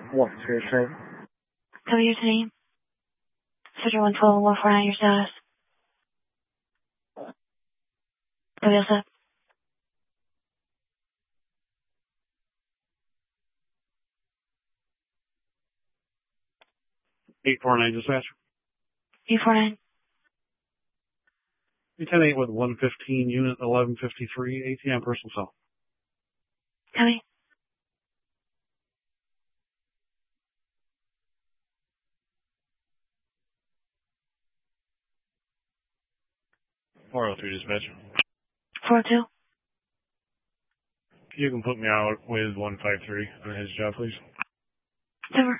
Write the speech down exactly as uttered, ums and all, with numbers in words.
What's your train? Cover your name. Switcher one twelve, one four nine, your status. Cover your set. eight four nine dispatch. eight four nine. ten eight with one fifteen, unit eleven fifty-three, A T M personal cell. Coming. four oh three dispatch. four oh two. You can put me out with one five three on his job, please. Cover.